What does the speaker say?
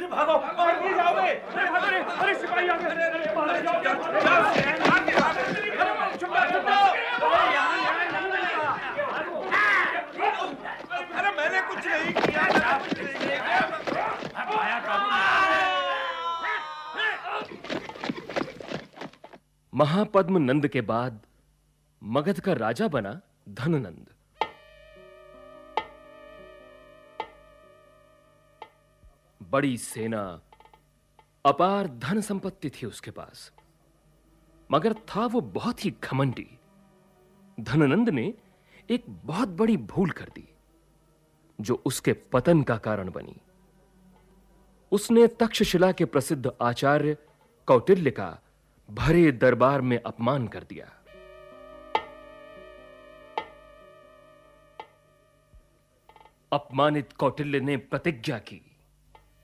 भागो, और नहीं जाओगे। अरे सिपाही आ गए। अरे मैंने कुछ नहीं किया। महापद्म नंद के बाद मगध का राजा बना धननंद। बड़ी सेना, अपार धन संपत्ति थी उसके पास, मगर था वो बहुत ही घमंडी। धननंद ने एक बहुत बड़ी भूल कर दी जो उसके पतन का कारण बनी। उसने तक्षशिला के प्रसिद्ध आचार्य कौटिल्य का भरे दरबार में अपमान कर दिया। अपमानित कौटिल्य ने प्रतिज्ञा की